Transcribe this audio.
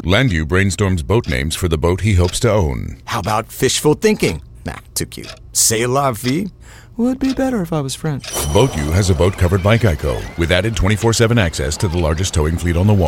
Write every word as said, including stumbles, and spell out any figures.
Landu brainstorms boat names for the boat he hopes to own. How about fishful thinking? Nah, too cute. C'est la vie would be better if I was French. BoatU has a boat covered by Geico with added twenty-four seven access to the largest towing fleet on the water.